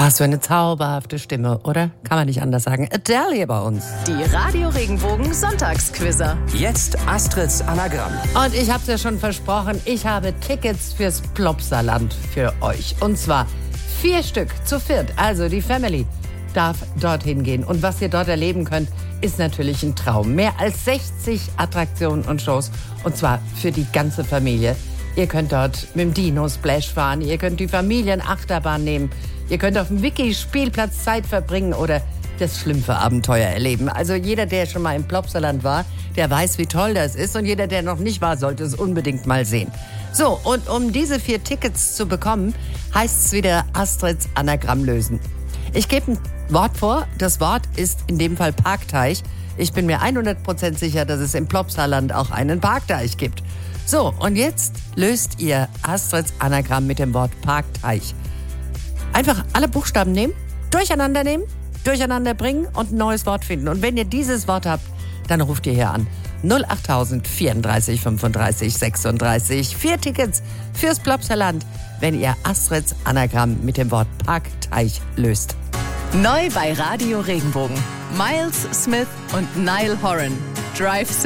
Was für eine zauberhafte Stimme, oder? Kann man nicht anders sagen. Adele hier bei uns. Die Radio Regenbogen Sonntagsquizzer. Jetzt Astrids Anagramm. Und ich habe es ja schon versprochen, ich habe Tickets fürs Plopsaland für euch. Und zwar 4 Stück zu viert. Also die Family darf dorthin gehen. Und was ihr dort erleben könnt, ist natürlich ein Traum. Mehr als 60 Attraktionen und Shows. Und zwar für die ganze Familie. Ihr könnt dort mit dem Dino-Splash fahren. Ihr könnt die Familienachterbahn nehmen. Ihr könnt auf dem Wiki-Spielplatz Zeit verbringen oder das Schlümpfe-Abenteuer erleben. Also jeder, der schon mal im Plopsaland war, der weiß, wie toll das ist. Und jeder, der noch nicht war, sollte es unbedingt mal sehen. So, und um diese 4 Tickets zu bekommen, heißt es wieder Astrids Anagramm lösen. Ich gebe ein Wort vor. Das Wort ist in dem Fall Parkteich. Ich bin mir 100% sicher, dass es im Plopsaland auch einen Parkteich gibt. So, und jetzt löst ihr Astrids Anagramm mit dem Wort Parkteich. Einfach alle Buchstaben nehmen, durcheinander bringen und ein neues Wort finden. Und wenn ihr dieses Wort habt, dann ruft ihr hier an. 08000 34 35 36. 4 Tickets fürs Plopsaland, wenn ihr Astrids Anagramm mit dem Wort Parkteich löst. Neu bei Radio Regenbogen. Miles Smith und Niall Horan. Drive